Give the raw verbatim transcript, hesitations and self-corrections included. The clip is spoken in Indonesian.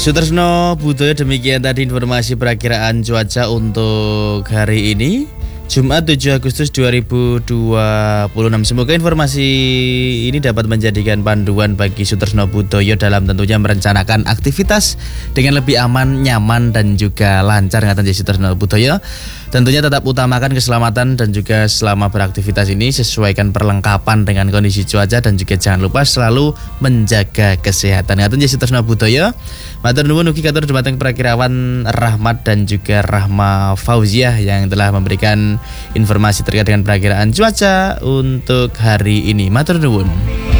Sutresno Budoyo, demikian tadi informasi perakiraan cuaca untuk hari ini Jumat tujuh Agustus dua ribu dua puluh enam. Semoga informasi ini dapat menjadikan panduan bagi Sutresno Budoyo dalam tentunya merencanakan aktivitas dengan lebih aman, nyaman dan juga lancar. Ngaten Sutresno Budoyo. Tentunya tetap utamakan keselamatan dan juga selama beraktivitas ini sesuaikan perlengkapan dengan kondisi cuaca dan juga jangan lupa selalu menjaga kesehatan. Ngaten Sutresno Budoyo. Matur nuwun ugi katur dumateng Prakirawan Rahmat dan juga Rahma Fauziah yang telah memberikan informasi terkait dengan perakiraan cuaca untuk hari ini. Matur nuwun.